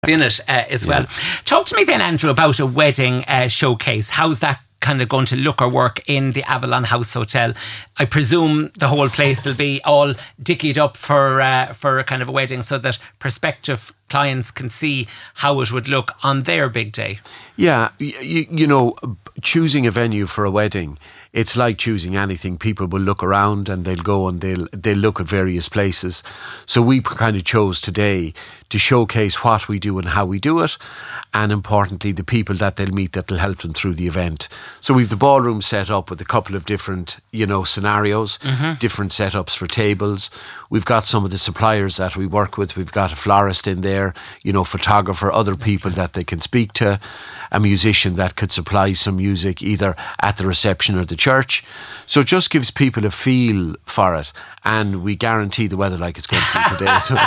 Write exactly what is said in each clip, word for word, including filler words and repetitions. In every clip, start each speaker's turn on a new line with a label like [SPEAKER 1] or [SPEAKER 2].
[SPEAKER 1] in it uh, as well. Yeah. Talk to me then, Andrew, about a wedding uh, showcase. How's that kind of going to look or work in the Avalon House Hotel? I presume the whole place will be all dickied up for uh, for a kind of a wedding, so that prospective clients can see how it would look on their big day.
[SPEAKER 2] Yeah, you, you know, choosing a venue for a wedding, it's like choosing anything. People will look around and they'll go and they'll they'll look at various places. So we kind of chose today to showcase what we do and how we do it, and importantly the people that they'll meet that will help them through the event. So we've the ballroom set up with a couple of different, you know, scenarios, mm-hmm. different setups for tables. We've got some of the suppliers that we work with. We've got a florist in there, you know, photographer, other people that they can speak to, a musician that could supply some music either at the reception or the church. So it just gives people a feel for it, and we guarantee the weather like it's going to be today. So,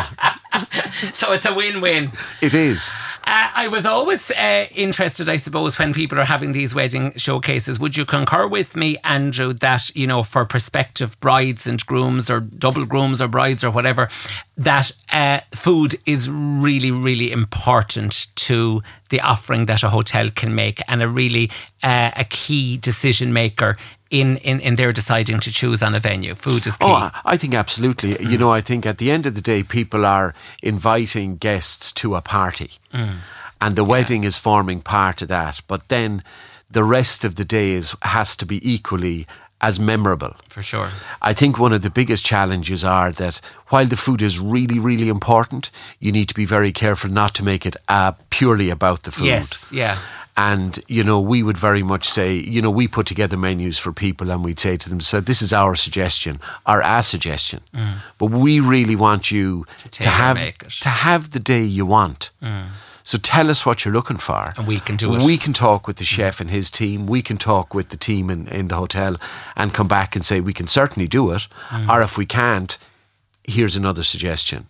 [SPEAKER 1] so it's a win-win.
[SPEAKER 2] It is.
[SPEAKER 1] Uh, I was always uh, interested, I suppose, when people are having these wedding showcases. Would you concur with me, Andrew, that, you know, for prospective brides and grooms, or double grooms or brides or whatever, that uh, food is really, really important to the offering that a hotel can make, and a really uh, a key decision maker in, in, in their deciding to choose on a venue? Food is key.
[SPEAKER 2] Oh, I think absolutely. Mm. You know, I think at the end of the day, people are inviting guests to a party, mm. and the yeah. wedding is forming part of that. But then the rest of the day is has to be equally as memorable.
[SPEAKER 1] For sure.
[SPEAKER 2] I think one of the biggest challenges are that while the food is really, really important, you need to be very careful not to make it uh, purely about the food.
[SPEAKER 1] Yes, yeah.
[SPEAKER 2] And, you know, we would very much say, you know, we put together menus for people and we'd say to them, so this is our suggestion, or a suggestion. Mm. But we really want you to, to have to have the day you want. Mm. So tell us what you're looking for.
[SPEAKER 1] And we can do it.
[SPEAKER 2] We can talk with the chef and his team. We can talk with the team in, in the hotel and come back and say, we can certainly do it. Mm. Or if we can't, here's another suggestion.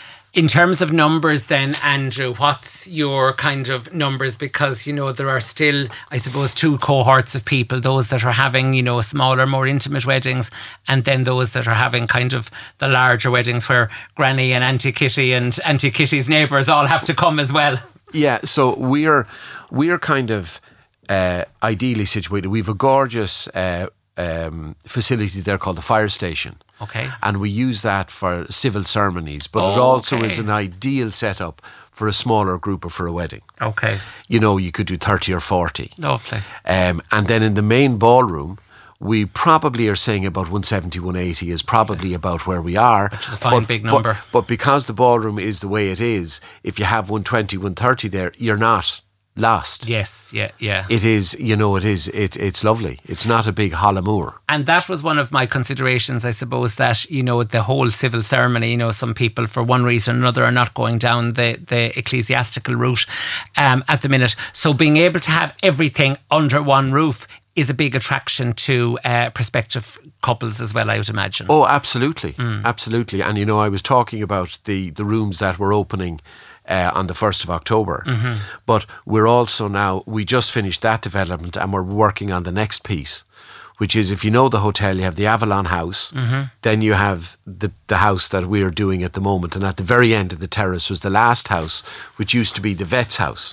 [SPEAKER 1] In terms of numbers then, Andrew, what's your kind of numbers? Because, you know, there are still, I suppose, two cohorts of people, those that are having, you know, smaller, more intimate weddings, and then those that are having kind of the larger weddings where Granny and Auntie Kitty and Auntie Kitty's neighbours all have to come as well.
[SPEAKER 2] Yeah, so we're, we're kind of uh, ideally situated. We have a gorgeous uh, um, facility there called the Fire Station.
[SPEAKER 1] Okay.
[SPEAKER 2] And we use that for civil ceremonies, but
[SPEAKER 1] oh,
[SPEAKER 2] it also
[SPEAKER 1] okay.
[SPEAKER 2] is an ideal setup for a smaller group or for a wedding.
[SPEAKER 1] Okay.
[SPEAKER 2] You know, you could do thirty or forty.
[SPEAKER 1] Lovely.
[SPEAKER 2] Um, and then in the main ballroom, we probably are saying about one seventy, one eighty is probably okay. about where we are.
[SPEAKER 1] Which is a fine
[SPEAKER 2] but,
[SPEAKER 1] big number.
[SPEAKER 2] But, but because the ballroom is the way it is, if you have one twenty, one thirty there, you're not lost.
[SPEAKER 1] Yes, yeah, yeah.
[SPEAKER 2] It is, you know, it is, it, it's lovely. It's not a big Hollamoor.
[SPEAKER 1] And that was one of my considerations, I suppose, that, you know, the whole civil ceremony, you know, some people for one reason or another are not going down the, the ecclesiastical route um, at the minute. So being able to have everything under one roof is a big attraction to uh, prospective couples as well, I would imagine.
[SPEAKER 2] Oh, absolutely. Mm. Absolutely. And, you know, I was talking about the, the rooms that were opening Uh, on the first of October. Mm-hmm. But we're also now, we just finished that development and we're working on the next piece, which is, if you know the hotel, you have the Avalon House, mm-hmm. then you have the, the house that we're doing at the moment, and at the very end of the terrace was the last house, which used to be the vet's house.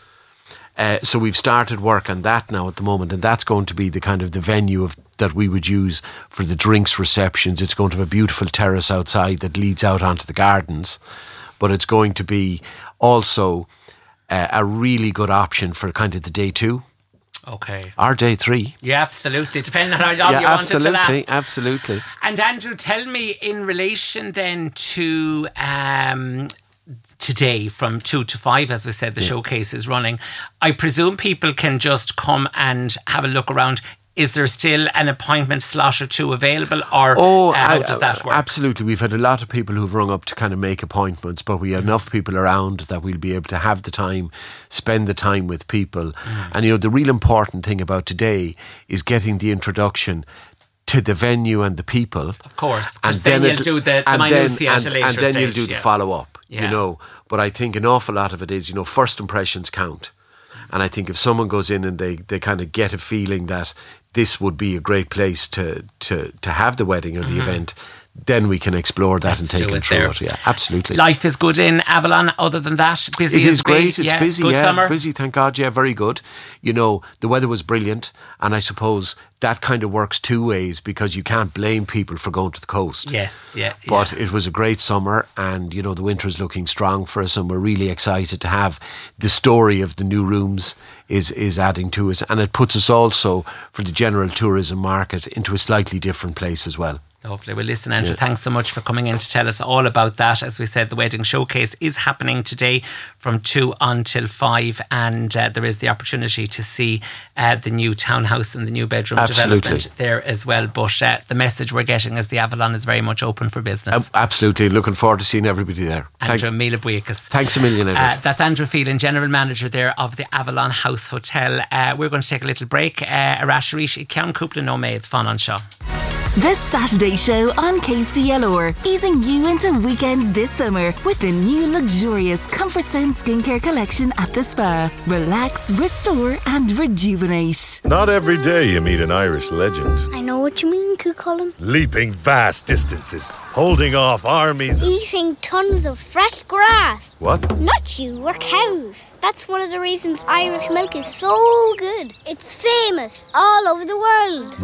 [SPEAKER 2] Uh, so we've started work on that now at the moment, and that's going to be the kind of the venue of that we would use for the drinks receptions. It's going to have a beautiful terrace outside that leads out onto the gardens. But it's going to be also uh, a really good option for kind of the day two.
[SPEAKER 1] Okay.
[SPEAKER 2] Or day three.
[SPEAKER 1] Yeah, absolutely. Depending on how long
[SPEAKER 2] yeah,
[SPEAKER 1] you want it to last.
[SPEAKER 2] Absolutely, absolutely.
[SPEAKER 1] And Andrew, tell me, in relation then to um, today from two to five, as we said, the yeah. showcase is running. I presume people can just come and have a look around. Is there still an appointment slot or two available, or
[SPEAKER 2] oh,
[SPEAKER 1] uh, how
[SPEAKER 2] I,
[SPEAKER 1] does that work?
[SPEAKER 2] Absolutely. We've had a lot of people who've rung up to kind of make appointments, but we have mm. enough people around that we'll be able to have the time, spend the time with people. Mm. And, you know, the real important thing about today is getting the introduction to the venue and the people.
[SPEAKER 1] Of course, because then, then you'll do the, the minutiae at a later
[SPEAKER 2] And then
[SPEAKER 1] stage,
[SPEAKER 2] you'll do
[SPEAKER 1] yeah.
[SPEAKER 2] the follow-up,
[SPEAKER 1] yeah.
[SPEAKER 2] you know. But I think an awful lot of it is, you know, first impressions count. And I think if someone goes in and they, they kind of get a feeling that this would be a great place to, to, to have the wedding or the mm-hmm. event, then we can explore that Let's and take them through there. it. Yeah, absolutely.
[SPEAKER 1] Life is good in Avalon. Other than that, busy.
[SPEAKER 2] It is great. It's
[SPEAKER 1] yeah,
[SPEAKER 2] busy.
[SPEAKER 1] Good
[SPEAKER 2] yeah,
[SPEAKER 1] summer.
[SPEAKER 2] busy. Thank God. Yeah, very good. You know, the weather was brilliant, and I suppose that kind of works two ways because you can't blame people for going to the coast.
[SPEAKER 1] Yes, yeah.
[SPEAKER 2] But
[SPEAKER 1] yeah.
[SPEAKER 2] it was a great summer, and you know the winter is looking strong for us, and we're really excited to have the story of the new rooms is is adding to us, and it puts us also for the general tourism market into a slightly different place as well.
[SPEAKER 1] Lovely. Well, listen, Andrew,
[SPEAKER 2] yeah.
[SPEAKER 1] thanks so much for coming in to tell us all about that. As we said, the Wedding Showcase is happening today from two until five, and uh, there is the opportunity to see uh, the new townhouse and the new bedroom
[SPEAKER 2] absolutely.
[SPEAKER 1] development there as well. But uh, the message we're getting is the Avalon is very much open for business.
[SPEAKER 2] Uh, absolutely. Looking forward to seeing everybody there.
[SPEAKER 1] Andrew Míle Buíochas.
[SPEAKER 2] Thanks a million, Edward. Uh,
[SPEAKER 1] that's Andrew Phelan, General Manager there of the Avalon House Hotel. Uh, we're going to take a little break. Uh, Arasharish, Cian Cúpla No Maid, Fan on Shaw.
[SPEAKER 3] The Saturday Show on K C L R, easing you into weekends this summer with the new luxurious Comfort Sound skincare collection at the spa. Relax, restore and rejuvenate.
[SPEAKER 4] Not every day you meet an Irish legend.
[SPEAKER 5] I know what you mean, Cucullin.
[SPEAKER 4] Leaping vast distances, holding off armies,
[SPEAKER 5] eating tons of fresh grass.
[SPEAKER 4] What?
[SPEAKER 5] Not you, we're cows. That's one of the reasons Irish milk is so good. It's famous all over the world.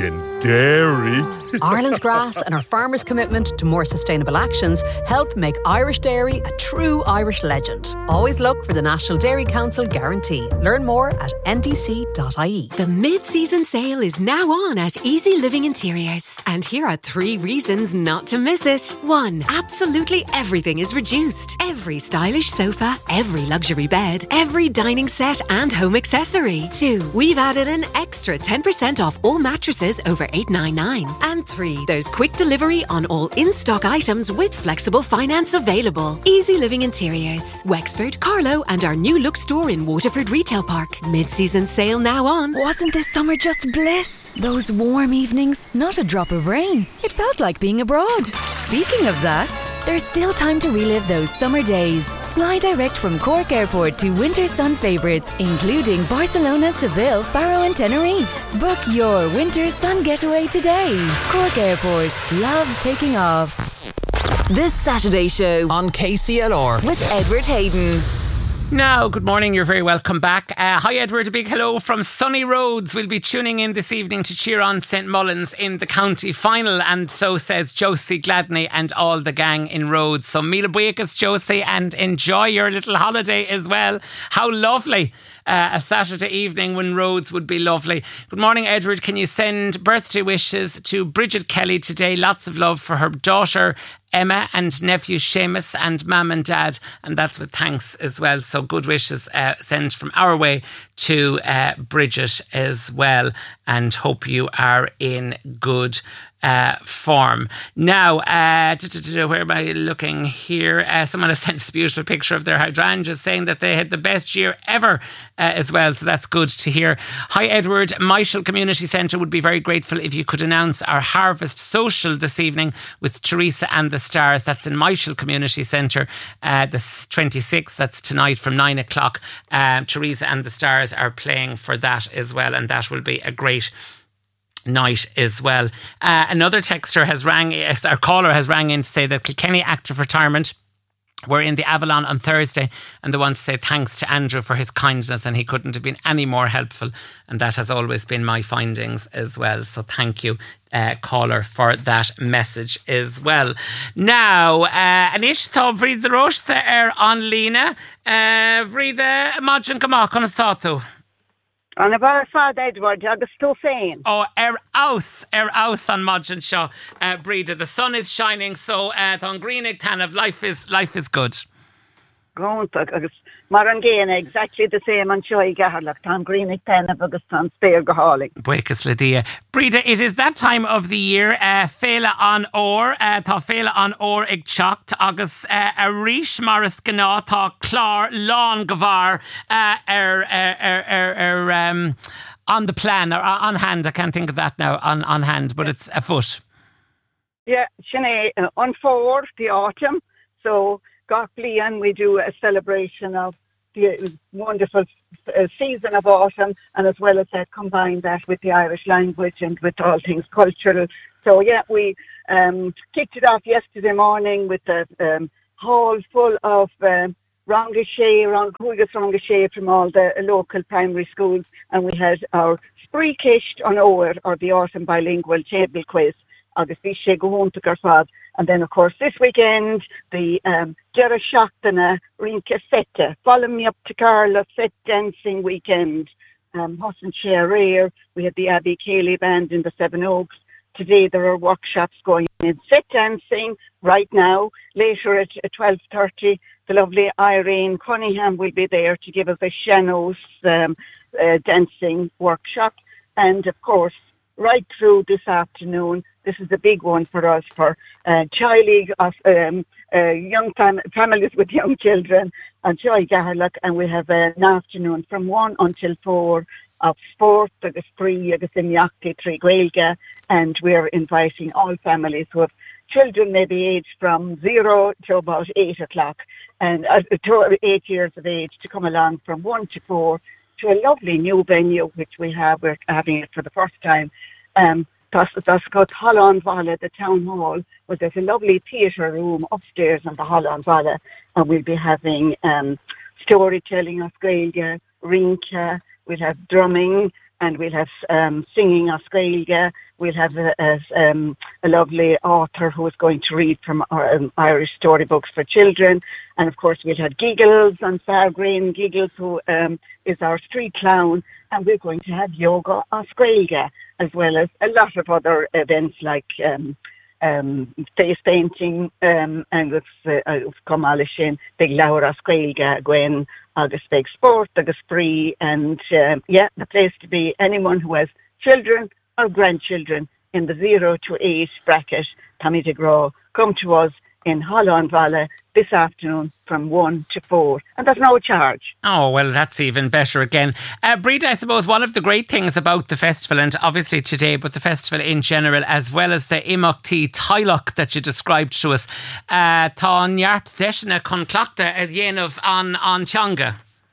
[SPEAKER 4] Legendary.
[SPEAKER 6] Ireland's grass and our farmers' commitment to more sustainable actions help make Irish dairy a true Irish legend. Always look for the National Dairy Council guarantee. Learn more at n d c dot i e.
[SPEAKER 7] The mid-season sale is now on at Easy Living Interiors. And here are three reasons not to miss it. One, absolutely everything is reduced. Every stylish sofa, every luxury bed, every dining set and home accessory. Two, we've added an extra ten percent off all mattresses over eight ninety-nine. And three, there's quick delivery on all in-stock items with flexible finance available. Easy Living Interiors, Wexford, Carlow and our new look store in Waterford Retail Park. Mid-season sale now on.
[SPEAKER 3] Wasn't this summer just bliss? Those warm evenings, not a drop of rain. It felt like being abroad. Speaking of that, there's still time to relive those summer days. Fly direct from Cork Airport to winter sun favourites, including Barcelona, Seville, Faro and Tenerife. Book your winter sun getaway today. Cork Airport. Love taking off. This Saturday Show
[SPEAKER 8] on K C L R
[SPEAKER 3] with Edward Hayden.
[SPEAKER 1] Now, good morning, you're very welcome back. Uh, hi Edward, a big hello from sunny Rhodes. We'll be tuning in this evening to cheer on Saint Mullins in the county final, and so says Josie Gladney and all the gang in Rhodes. So Míle Buíochas, Josie, and enjoy your little holiday as well. How lovely. Uh, a Saturday evening when Rhodes would be lovely. Good morning, Edward. Can you send birthday wishes to Bridget Kelly today? Lots of love for her daughter Emma and nephew Seamus and mum and dad, and that's with thanks as well. So good wishes uh, sent from our way to uh, Bridget as well, and hope you are in good Uh, form. Now, uh, where am I looking here? Uh, someone has sent us a beautiful picture of their hydrangeas, saying that they had the best year ever uh, as well. So that's good to hear. Hi, Edward. Michael Community Centre would be very grateful if you could announce our Harvest Social this evening with Teresa and the Stars. That's in Michael Community Centre, uh, the twenty-sixth. That's tonight from nine o'clock. Uh, Teresa and the Stars are playing for that as well, and that will be a great night as well. Uh, another texter has rang, our caller has rang in to say that Kilkenny Active Retirement were in the Avalon on Thursday, and they want to say thanks to Andrew for his kindness, and he couldn't have been any more helpful, and that has always been my findings as well. So thank you, uh, caller, for that message as well. Now, uh, Anish tá bhrí de rosta ar an lína, uh, bhrí de Imagine Gamach on a
[SPEAKER 9] An a bar fad Edward, agus tó féin.
[SPEAKER 1] Oh, er aus, er aus on Modern Shaw, uh, Breda. The sun is shining, so uh, on Greenig tan of life is life is good.
[SPEAKER 9] Gaunt agus mar an géine exactly the same an seo I gaharlach tan Greenig tan agus tan spéir go háling.
[SPEAKER 1] Buíochas le dia. Breda, it is that time of the year. Uh, féile an ór, uh, tá féile an ór ag teacht agus uh, a ríis maras gná tá clár lán gvar uh, er er er er er um on the plan or on hand. I can't think of that now. On on hand, but it's afoot.
[SPEAKER 9] Yeah, Sinead, uh, on for the autumn. So God blian, we do a celebration of the wonderful uh, season of autumn, and as well as that, combine that with the Irish language and with all things cultural. So yeah, we um, kicked it off yesterday morning with a um, hall full of um, Rangache, Rangachugas Rangache from all the local primary schools, and we had our Spríceist on Ower, or the autumn bilingual table quiz. Agus bhí sé go home to Garfad. And then, of course, this weekend, the um, Gera Shachtana Rinka Fete. Follow me up to Carla Fet Dancing Weekend. Um, Hossan Rare. We had the Abbey Cayley Band in the Seven Oaks. Today there are workshops going in Fet Dancing right now. Later at twelve thirty, the lovely Irene Cunningham will be there to give us a Shanos um, uh, dancing workshop. And, of course, right through this afternoon, this is a big one for us, for uh, Child League of um, uh, young fam- families with young children, and Joy Gaharlock, and we have uh, an afternoon from one until four of sport, agus free, agus imyakti, tri Gaelga, and we're inviting all families who have children maybe aged from zero to about eight o'clock, and uh, to eight years of age, to come along from one to four to a lovely new venue, which we have. We're having it for the first time. Um, that's, that's called Holland Valla, the town hall, where there's a lovely theatre room upstairs in the Holland Valla, and we'll be having um, storytelling of Gaeilge, rinka, we'll have drumming, and we'll have um, singing of Gaeilge. We'll have a, a, um, a lovely author who is going to read from our, um, Irish storybooks for children. And, of course, we'll have Giggles on Fairgreen. Giggles, who um, is our street clown. And we're going to have yoga of Gaeilge, as well as a lot of other events like um, um, face painting, um, and it's come all sin, big Laura Gaeilge, Gwen, agus big sport, agus free, and um, yeah, the place to be. Anyone who has children or grandchildren in the zero to eight bracket, Tommy DeGraw, come to us in Holland Valla this afternoon from one to four, and there's no charge.
[SPEAKER 1] Oh, well, that's even better again. Uh, Breda, I suppose one of the great things about the festival, and obviously today, but the festival in general, as well as the Imachti Tailach that you described to us, uh, Tá Neart Deshna Conclachta at Yenov on on Tianga.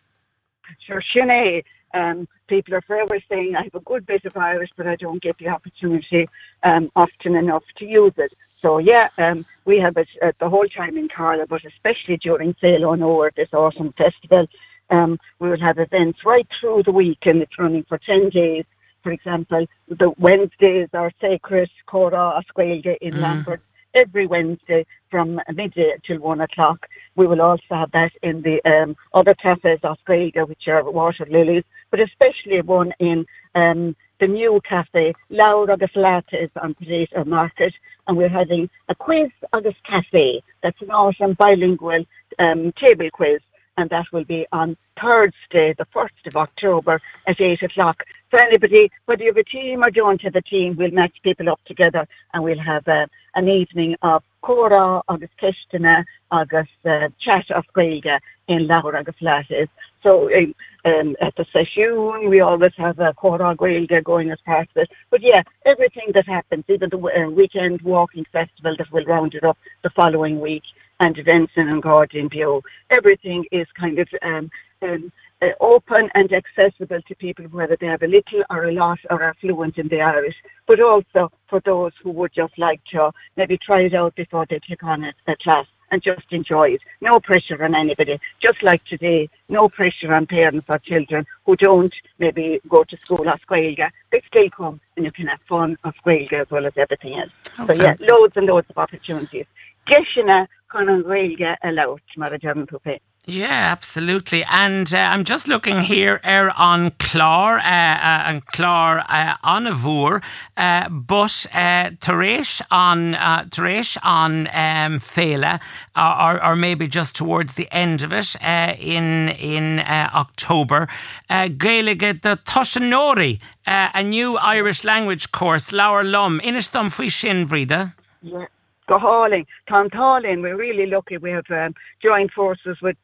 [SPEAKER 9] Sure, Sinead. Um, people are forever saying I have a good bit of Irish, but I don't get the opportunity um, often enough to use it. So yeah, um, we have it uh, the whole time in Carla, but especially during Sail on Over, this autumn festival. Um, we will have events right through the week, and it's running for ten days. For example, the Wednesdays are sacred Cora Asquailga in mm. Lambert. Every Wednesday from midday till one o'clock. We will also have that in the um, other cafes of Gaeilge, which are water lilies, but especially one in um, the new cafe, Laura agus Lattes on Potato Market, and we're having a quiz agus cafe. That's an awesome bilingual um, table quiz, and that will be on Thursday, the first of October at eight o'clock. So anybody, whether you have a team or don't have a team, we'll match people up together, and we'll have uh, an evening of Cora agus Kestana agus uh, chat of Gaeilge in Laura agus Lattes. So um, um, at the session, we always have a Cora Gaeilge going as part of it. But yeah, everything that happens, even the uh, weekend walking festival that will round it up the following week, and events in Guardian Bio, everything is kind of um, um, uh, open and accessible to people, whether they have a little or a lot or are fluent in the Irish, but also for those who would just like to maybe try it out before they take on a, a class and just enjoy it. No pressure on anybody. Just like today, no pressure on parents or children who don't maybe go to school at Gaeilge. They still come, and you can have fun at Gaeilge as well as everything else. Oh, so yeah, loads and loads of opportunities. Geshina Conan Gaeilge allowed, Marajan Pupe.
[SPEAKER 1] Yeah, absolutely. And uh, I'm just looking here er on Clár, uh, uh, and Clár uh, on a Vúr, uh, but uh, Taresh on uh, Taresh on um, Fela, or, or maybe just towards the end of it uh, in in uh, October. Uh, Gaeilge the Toshanori, uh, a new Irish language course, Laura Lum, Inish Thum Fui Shin Vrida.
[SPEAKER 9] Yeah. Go hauling, Tom Tallin. We're really lucky. We have um, joined forces with um,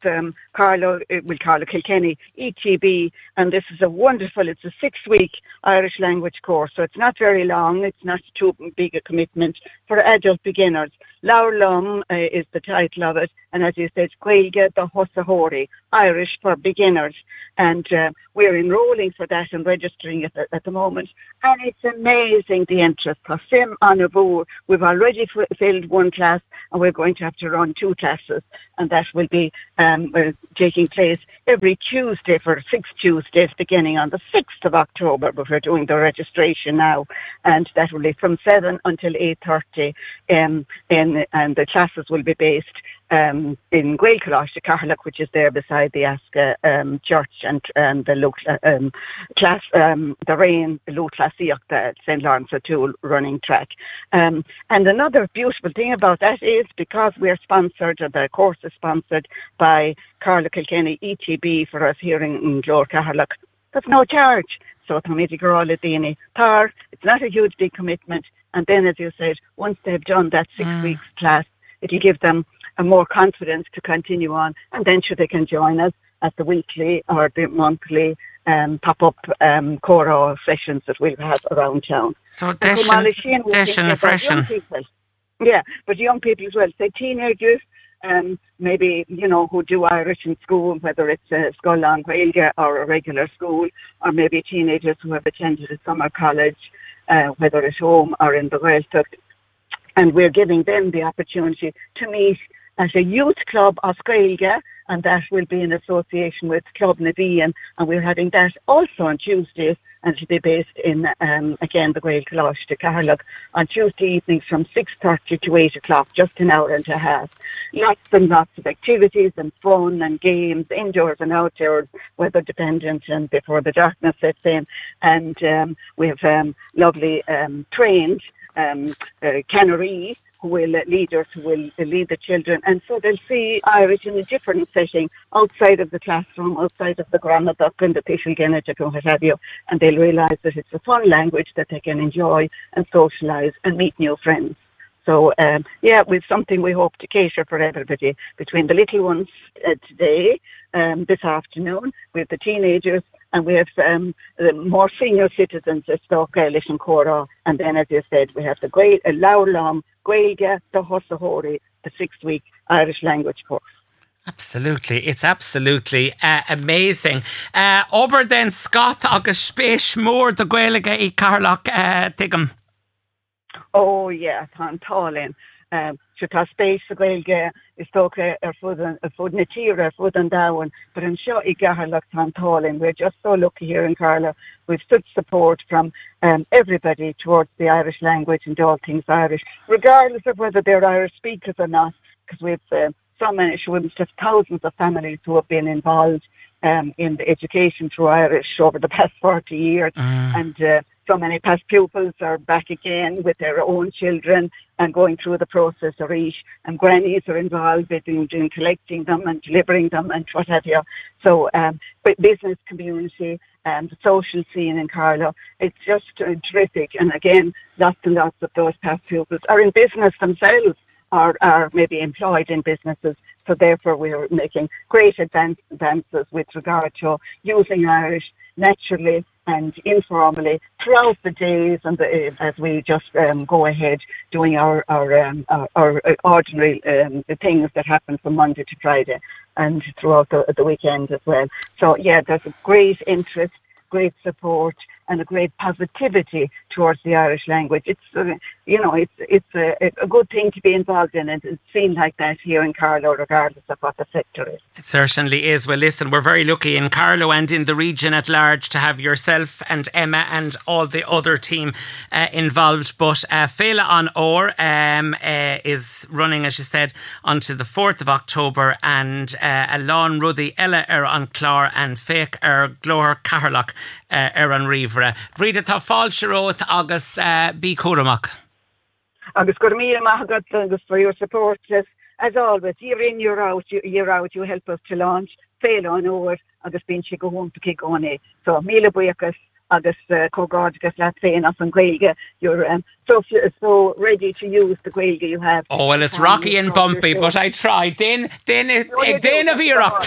[SPEAKER 9] Carlo, uh, well, Carlo Kilkenny, E T B, and this is a wonderful, it's a six-week Irish language course, so it's not very long, it's not too big a commitment for adult beginners. Laur Lum uh, is the title of it, and as you said, Gaeilge the Hossahori, Irish for beginners, and uh, we're enrolling for that and registering it at, at the moment, and it's amazing the interest. Sim Anavur, we've already f- filled one class, and we're going to have to run two classes, and that will be um, uh, taking place every Tuesday for six Tuesdays beginning on the sixth of October, but we're doing the registration now, and that will be from seven until eight thirty, um, in, and the classes will be based um, in Gaelcalosh, the Carlock, which is there beside the Asca um, Church, and, and the Luke, um, class, um, the Rain, the Luke Classiach, the Saint Lawrence O'Toole running track. Um, and another beautiful thing about that is because we're sponsored, or the course is sponsored by Carlo Kilkenny E T B for us here in, in Glore Carlock, there's no charge. So Dini Tar, it's not a huge big commitment. And then, as you said, once they've done that six mm. weeks class, it'll give them a more confidence to continue on. And then sure they can join us at the weekly or the monthly um, pop-up um, choral sessions that we'll have around town.
[SPEAKER 1] So Desh and freshen.
[SPEAKER 9] Yeah, but young people as well. Say teenagers, um, maybe, you know, who do Irish in school, whether it's a Scoileán Gaeilge or a regular school, or maybe teenagers who have attended a summer college, uh, whether at home or in the Gaeltacht. And we're giving them the opportunity to meet at a youth club of Gaeilge, and that will be in association with Club Navian, and we're having that also on Tuesdays, and it'll be based in, um, again, the Gaelcalosh, the Carlock, on Tuesday evenings from six thirty to eight o'clock, just an hour and a half. Lots and lots of activities and fun and games, indoors and outdoors, weather dependent, and before the darkness sets in. And um, we have um, lovely um, trained um, uh, canneries who will uh, leaders who will uh, lead the children, and so they'll see Irish in a different setting, outside of the classroom, outside of the grammar book and the Pishal Genetic and what have you, and they'll realise that it's a fun language that they can enjoy and socialise and meet new friends. So, um, yeah, with something we hope to cater for everybody, between the little ones uh, today, um, this afternoon, with the teenagers, and we have um, the more senior citizens at Stoke Gaelish and Cora, and then, as you said, we have the Gael, uh, Laur Lum, Gaeilge, the Hossahori, the six-week Irish language course.
[SPEAKER 1] Absolutely, it's absolutely uh, amazing. Uh, Ober then Scott agus spéis mór the Gaeilge I Carlock uh, Tigam.
[SPEAKER 9] Oh yeah, tá Tallinn. Um, so tá spéis the Gaeilge is tóca ar fud na tíre ar fud an dawan, but an seo I Carlock tá Tallinn. We're just so lucky here in Carlock. We've such support from um, everybody towards the Irish language and all things Irish, regardless of whether they're Irish speakers or not, because we've uh, so many, we've just thousands of families who have been involved um, in the education through Irish over the past forty years, mm. and uh, so many past pupils are back again with their own children and going through the process of each, and grannies are involved in, in collecting them and delivering them and what have you. So, um, but business community and the social scene in Carlow, it's just uh, terrific. And again, lots and lots of those past pupils are in business themselves, or are maybe employed in businesses. So therefore we're making great advance, advances with regard to using Irish naturally and informally throughout the days, and the, as we just um, go ahead doing our our, um, our, our ordinary um, the things that happen from Monday to Friday and throughout the, the weekend as well. So yeah, there's a great interest, great support, and a great positivity towards the Irish language. It's, uh, you know, it's it's a, a good thing to be involved in, and it's seen like that here in Carlow, regardless of what the sector is.
[SPEAKER 1] It certainly is. Well, listen, we're very lucky in Carlow and in the region at large to have yourself and Emma and all the other team uh, involved. But uh, Féile an Óir um, uh, is running, as you said, until the fourth of October, and uh, a Lán Ruddy Ella ar an Clár and Fake ar Glór Carlock uh, ar an Rivra. Rita tá fáilte rót agus uh, bí cuaramach.
[SPEAKER 9] Agus gur míle maith agus for your support. As, as always, year in, year out, year out, you help us to launch Féile an Óir agus bíonn si go home to kick on it. So míle buíochas agus cógáid agus leat féin an Gaeilge. You're um, so, so ready to use the Gaeilge you have.
[SPEAKER 1] Oh, well, it's rocky and bumpy, but I tried. Then, then, then of Europe.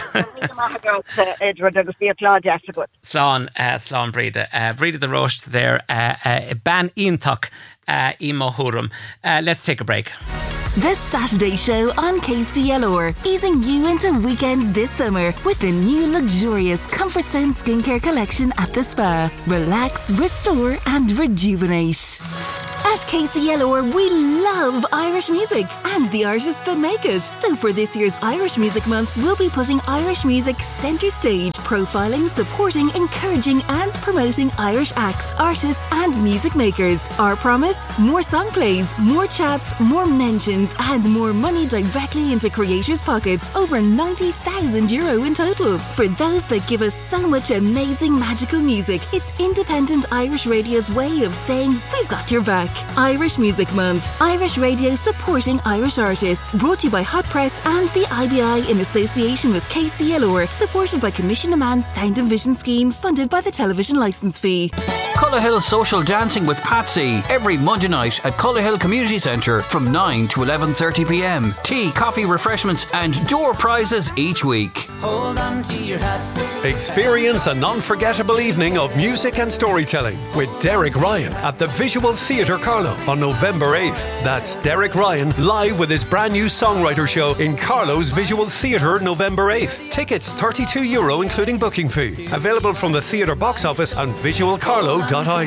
[SPEAKER 9] Edward agus Bia Claudia.
[SPEAKER 1] Slán, Slán Breda. Breda the roast there. Ban Iontok I Mohurum. Let's take a break.
[SPEAKER 3] The Saturday Show on K C L R, easing you into weekends this summer with the new luxurious Comfort Zone skincare collection at the spa. Relax, restore and rejuvenate. At K C L R, we love Irish music and the artists that make it. So for this year's Irish Music Month, we'll be putting Irish music centre stage, profiling, supporting, encouraging and promoting Irish acts, artists and music makers. Our promise? More song plays, more chats, more mentions and more money directly into creators' pockets. Over ninety thousand euro in total. For those that give us so much amazing magical music, it's independent Irish radio's way of saying we've got your back. Irish Music Month. Irish Radio supporting Irish artists. Brought to you by Hot Press and the I B I in association with K C L R. Supported by Commission a Man's Sound and Vision Scheme. Funded by the television licence fee.
[SPEAKER 8] Cullerhill Social Dancing with Patsy. Every Monday night at Cullerhill Community Centre from nine to eleven thirty p m. Tea, coffee, refreshments and door prizes each week.
[SPEAKER 10] Hold on to your hat.
[SPEAKER 11] Experience an unforgettable evening of music and storytelling with Derek Ryan at the Visual Theatre Carlow on November eighth. That's Derek Ryan live with his brand new songwriter show in Carlow's Visual Theatre November eighth. Tickets thirty-two euro including booking fee. Available from the theatre box office and visual carlow dot I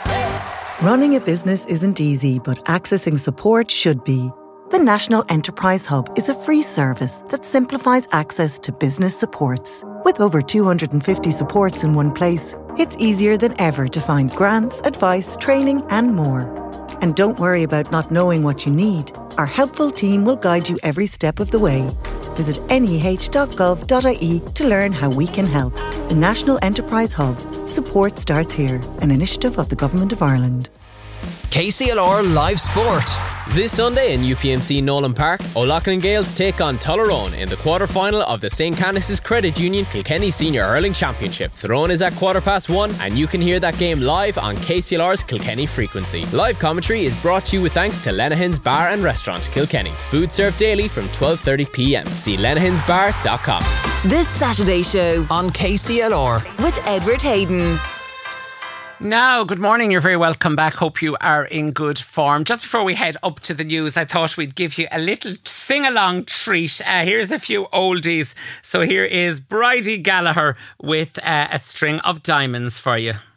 [SPEAKER 11] E.
[SPEAKER 12] Running a business isn't easy, but accessing support should be. The National Enterprise Hub is a free service that simplifies access to business supports. With over two hundred fifty supports in one place, it's easier than ever to find grants, advice, training and more. And don't worry about not knowing what you need. Our helpful team will guide you every step of the way. Visit N E H dot gov dot I E to learn how we can help. The National Enterprise Hub. Support starts here. An initiative of the Government of Ireland.
[SPEAKER 13] K C L R Live Sport. This Sunday in U P M C Nolan Park, O'Loughlin Gales take on Tullaroan in the quarter-final of the Saint Canice's Credit Union Kilkenny Senior Hurling Championship. Tyrone is at quarter past one and you can hear that game live on K C L R's Kilkenny frequency. Live commentary is brought to you with thanks to Lenahan's Bar and Restaurant, Kilkenny. Food served daily from twelve thirty p m. See lenahans bar dot com.
[SPEAKER 3] This Saturday Show
[SPEAKER 13] on K C L R
[SPEAKER 3] with Edward Hayden.
[SPEAKER 1] Now, good morning. You're very welcome back. Hope you are in good form. Just before we head up to the news, I thought we'd give you a little sing-along treat. Uh, here's a few oldies. So here is Bridie Gallagher with uh, A String of Diamonds for you.